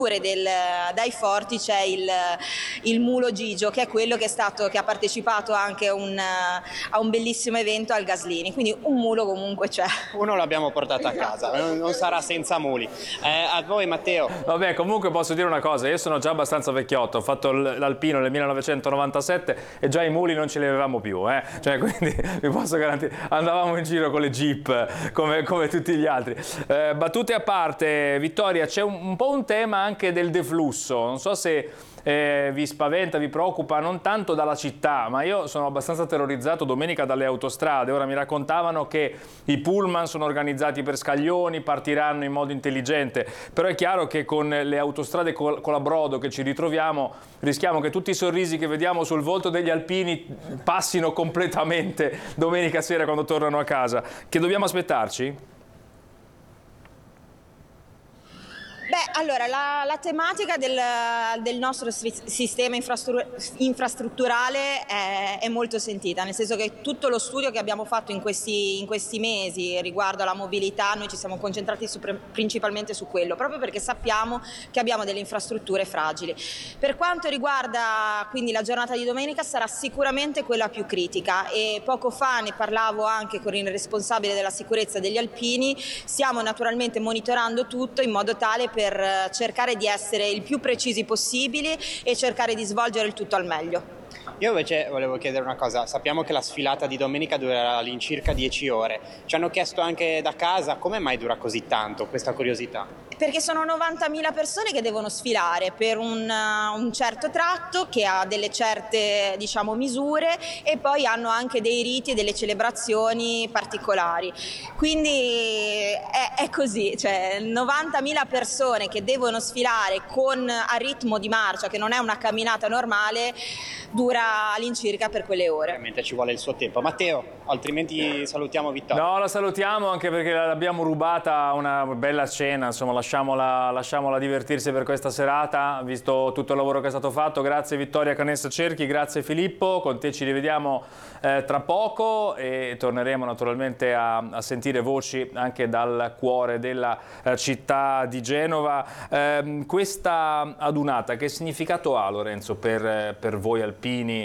dai forti c'è il mulo Gigio, che è quello che ha partecipato anche a un bellissimo evento al Gaslini, quindi un mulo comunque c'è. Uno l'abbiamo portato a casa, non sarà senza muli. A voi Matteo. Vabbè, comunque posso dire una cosa, io sono già abbastanza vecchiotto, ho fatto l'alpino nel 1997 e già i muli non ce li avevamo più, Cioè, quindi vi posso garantire, andavamo in giro con le jeep come tutti gli altri. Battute a parte, Vittoria, c'è un po' un tema anche del deflusso, non so se vi spaventa, vi preoccupa, non tanto dalla città, ma io sono abbastanza terrorizzato domenica dalle autostrade. Ora mi raccontavano che i pullman sono organizzati per scaglioni, partiranno in modo intelligente, però è chiaro che con le autostrade colabrodo che ci ritroviamo rischiamo che tutti i sorrisi che vediamo sul volto degli alpini passino completamente domenica sera quando tornano a casa. Che dobbiamo aspettarci? Beh, allora, la tematica del nostro sistema infrastrutturale è molto sentita, nel senso che tutto lo studio che abbiamo fatto in questi mesi riguardo alla mobilità, noi ci siamo concentrati principalmente su quello, proprio perché sappiamo che abbiamo delle infrastrutture fragili. Per quanto riguarda quindi la giornata di domenica, sarà sicuramente quella più critica, e poco fa ne parlavo anche con il responsabile della sicurezza degli alpini. Stiamo naturalmente monitorando tutto in modo tale per cercare di essere il più precisi possibili e cercare di svolgere il tutto al meglio. Io invece volevo chiedere una cosa, sappiamo che la sfilata di domenica durerà all'incirca 10 ore, ci hanno chiesto anche da casa come mai dura così tanto, questa curiosità? Perché sono 90.000 persone che devono sfilare per un certo tratto che ha delle certe, diciamo, misure, e poi hanno anche dei riti e delle celebrazioni particolari. Quindi è così, cioè 90.000 persone che devono sfilare a ritmo di marcia, che non è una camminata normale, dura all'incirca per quelle ore. Ovviamente ci vuole il suo tempo. Matteo, altrimenti salutiamo Vittoria. No, la salutiamo anche perché l'abbiamo rubata una bella cena, insomma lasciamola divertirsi per questa serata, visto tutto il lavoro che è stato fatto. Grazie Vittoria Canessa Cerchi, grazie Filippo, con te ci rivediamo tra poco e torneremo naturalmente a sentire voci anche dal cuore della città di Genova. Questa adunata che significato ha, Lorenzo, per voi alpini?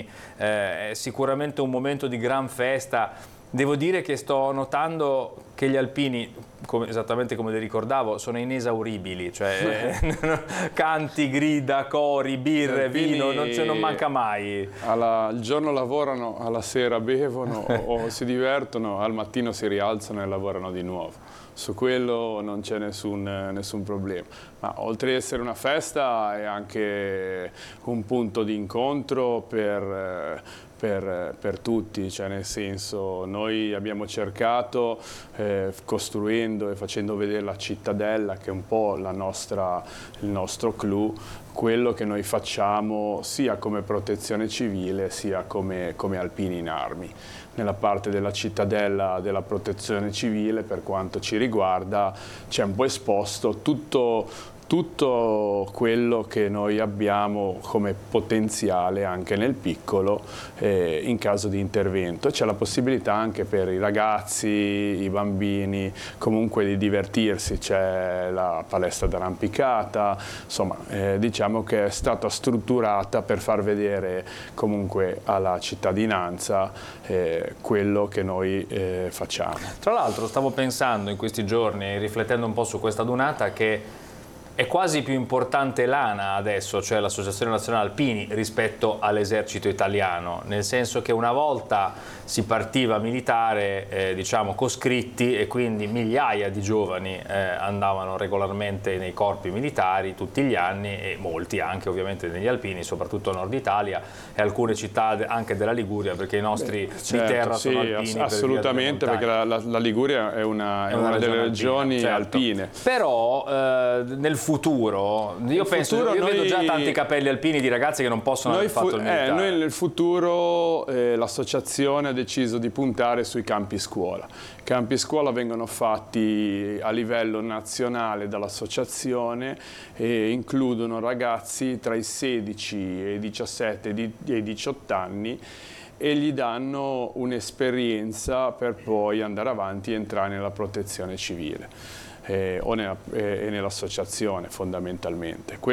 È sicuramente un momento di gran festa. Devo dire che sto notando che gli alpini, esattamente come vi ricordavo, sono inesauribili, cioè canti, grida, cori, birre, vino, non manca mai. Il giorno lavorano, alla sera bevono o si divertono, al mattino si rialzano e lavorano di nuovo. Su quello non c'è nessun problema, ma oltre ad essere una festa è anche un punto di incontro per tutti, cioè nel senso noi abbiamo cercato, costruendo e facendo vedere la cittadella, che è un po' il nostro clou, quello che noi facciamo sia come protezione civile sia come alpini in armi. Nella parte della cittadella della protezione civile, per quanto ci riguarda, c'è un po' esposto tutto quello che noi abbiamo come potenziale anche nel piccolo in caso di intervento. C'è la possibilità anche per i ragazzi, i bambini, comunque di divertirsi, c'è la palestra d'arrampicata, insomma diciamo che è stata strutturata per far vedere comunque alla cittadinanza quello che noi facciamo. Tra l'altro stavo pensando in questi giorni, riflettendo un po' su questa adunata, che è quasi più importante l'ANA adesso, cioè l'Associazione Nazionale Alpini, rispetto all'esercito italiano, nel senso che una volta si partiva militare, diciamo, coscritti, e quindi migliaia di giovani andavano regolarmente nei corpi militari tutti gli anni, e molti anche ovviamente negli alpini, soprattutto nord Italia e alcune città anche della Liguria, perché i nostri di terra sono alpini. Assolutamente, perché la Liguria è una delle regioni alpine. Però nel futuro, io vedo già tanti capelli alpini di ragazzi che non possono aver fatto il militare. Noi nel futuro l'associazione ha deciso di puntare sui campi scuola. I campi scuola vengono fatti a livello nazionale dall'associazione e includono ragazzi tra i 16 e i 17 e i 18 anni e gli danno un'esperienza per poi andare avanti e entrare nella protezione civile. E nell'associazione fondamentalmente.